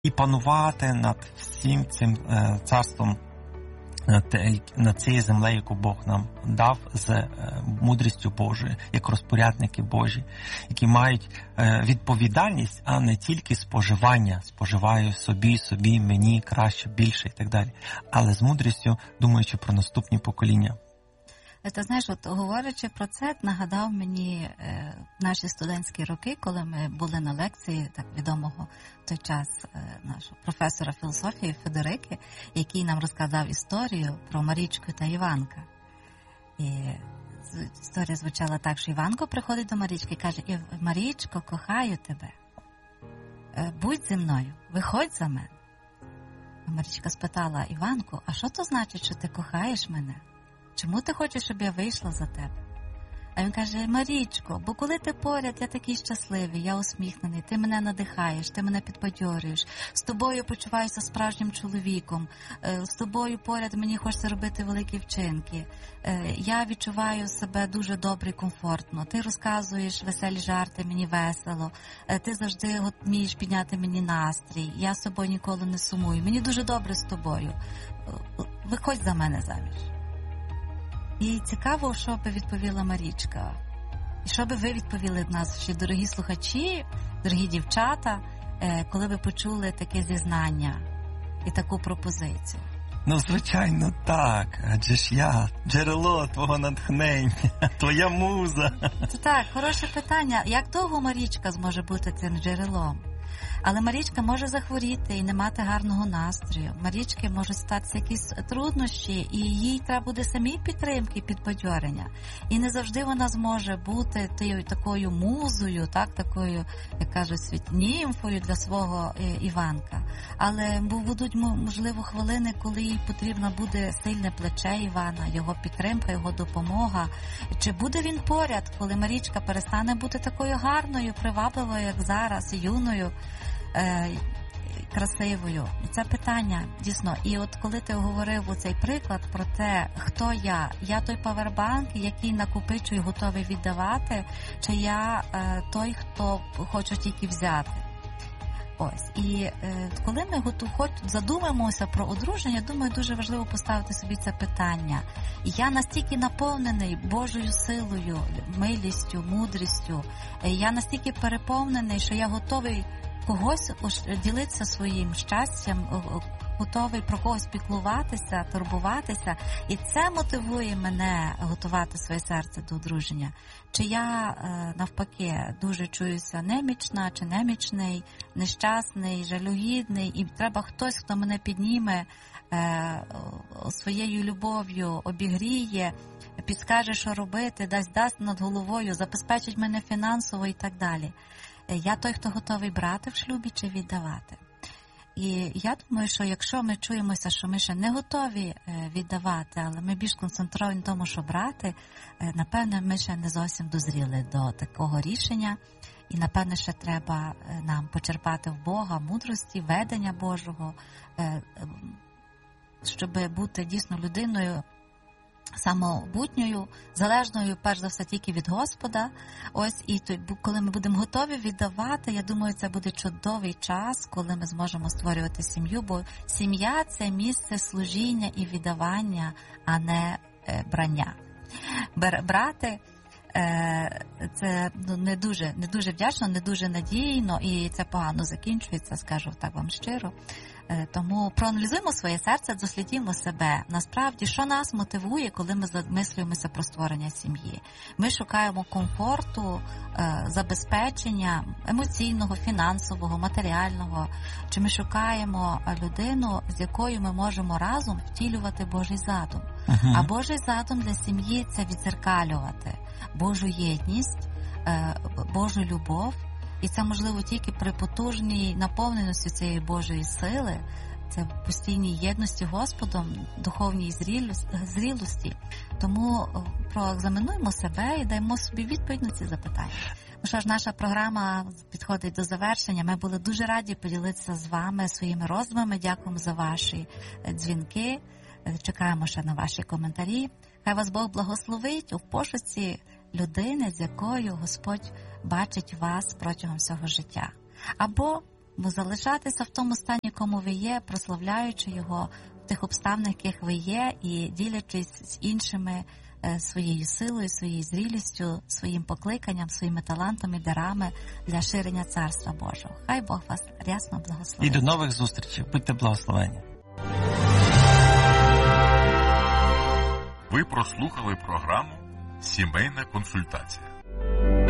і панувати над всім цим царством, над цією землею, яку Бог нам дав з мудрістю Божою, як розпорядники Божі, які мають відповідальність, а не тільки споживання. Споживаю собі, мені, краще, більше і так далі. Але з мудрістю, думаючи про наступні покоління. Ти знаєш, от говорячи про це, нагадав мені наші студентські роки, коли ми були на лекції так відомого в той час нашого професора філософії Федерики, який нам розказав історію про Марічку та Іванка. І історія звучала так, що Іванко приходить до Марічки і каже: «Марічко, кохаю тебе, будь зі мною, виходь за мене». Марічка спитала: «Іванку, а що то значить, що ти кохаєш мене? Чому ти хочеш, щоб я вийшла за тебе?» А він каже: «Марічко, бо коли ти поряд, я такий щасливий, я усміхнений, ти мене надихаєш, ти мене підбадьорюєш, з тобою почуваюся справжнім чоловіком, з тобою поряд мені хочеться робити великі вчинки, я відчуваю себе дуже добре і комфортно, ти розказуєш веселі жарти, мені весело, ти завжди вмієш підняти мені настрій, я з тобою ніколи не сумую, мені дуже добре з тобою, виходь за мене заміж». І цікаво, що би відповіла Марічка. І що би ви відповіли наші дорогі слухачі, дорогі дівчата, коли ви почули таке зізнання і таку пропозицію? Ну, звичайно, так. Адже ж я джерело твого натхнення, твоя муза. Це так, хороше питання. Як довго Марічка зможе бути цим джерелом? Але Марічка може захворіти і не мати гарного настрою. Марічки можуть статися якісь труднощі, і їй треба буде самій підтримки, підбадьорення. І не завжди вона зможе бути такою музою, такою, як кажуть, німфою для свого Іванка. Але будуть, можливо, хвилини, коли їй потрібно буде сильне плече Івана, його підтримка, його допомога. Чи буде він поряд, коли Марічка перестане бути такою гарною, привабливою, як зараз, юною, красивою? Це питання, дійсно. І от коли ти говорив оцей приклад про те, хто я той павербанк, який накопичую, готовий віддавати, чи я той, хто хоче тільки взяти. Ось. І коли ми задумаємося про одруження, думаю, дуже важливо поставити собі це питання. Я настільки наповнений Божою силою, милістю, мудрістю, я настільки переповнений, що я готовий когось ділитися своїм щастям, готовий про когось піклуватися, турбуватися, і це мотивує мене готувати своє серце до одруження. Чи я, навпаки, дуже чуюся немічна, чи немічний, нещасний, жалюгідний, і треба хтось, хто мене підніме своєю любов'ю, обігріє, підскаже, що робити, дасть над головою, забезпечить мене фінансово і так далі. Я той, хто готовий брати в шлюбі чи віддавати. І я думаю, що якщо ми чуємося, що ми ще не готові віддавати, але ми більш концентровані в тому, що брати, напевне, ми ще не зовсім дозріли до такого рішення. І, напевне, ще треба нам почерпати в Бога мудрості, ведення Божого, щоб бути дійсно людиною самобутньою, залежною, перш за все, тільки від Господа. Ось, і коли ми будемо готові віддавати, я думаю, це буде чудовий час, коли ми зможемо створювати сім'ю, бо сім'я – це місце служіння і віддавання, а не брання. Брати це не дуже вдячно, не дуже надійно, і це погано закінчується, скажу так вам щиро. Тому проаналізуємо своє серце, дослідімо себе. Насправді, що нас мотивує, коли ми замислюємося про створення сім'ї? Ми шукаємо комфорту, забезпечення емоційного, фінансового, матеріального. Чи ми шукаємо людину, з якою ми можемо разом втілювати Божий задум? А Божий задум для сім'ї – це відзеркалювати Божу єдність, Божу любов. І це можливо тільки при потужній наповненості цієї Божої сили, це в постійній єдності Господом, духовній зрілості. Тому проекзаменуємо себе і даємо собі відповідь на ці запитання. Ну що ж, наша програма підходить до завершення. Ми були дуже раді поділитися з вами своїми роздумами. Дякуємо за ваші дзвінки. Чекаємо ще на ваші коментарі. Хай вас Бог благословить у пошуці людини, з якою Господь бачить вас протягом всього життя. Або залишатися в тому стані, якому ви є, прославляючи Його в тих обставинах, яких ви є, і ділячись з іншими своєю силою, своєю зрілістю, своїм покликанням, своїми талантами, дарами для ширення Царства Божого. Хай Бог вас рясно благословить. І до нових зустрічей. Будьте благословені. Ви прослухали програму «Сімейна консультація».